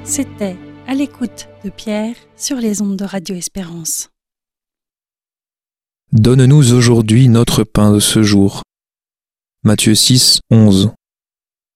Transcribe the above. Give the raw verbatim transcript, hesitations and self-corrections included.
C'était À l'écoute de Pierre sur les ondes de Radio Espérance. Donne-nous aujourd'hui notre pain de ce jour. Matthieu six, onze.